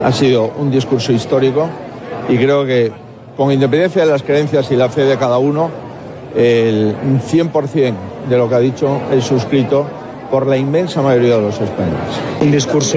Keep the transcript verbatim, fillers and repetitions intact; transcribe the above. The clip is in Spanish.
Ha sido un discurso histórico y creo que, con independencia de las creencias y la fe de cada uno, el cien por ciento de lo que ha dicho es suscrito por la inmensa mayoría de los españoles. Un discurso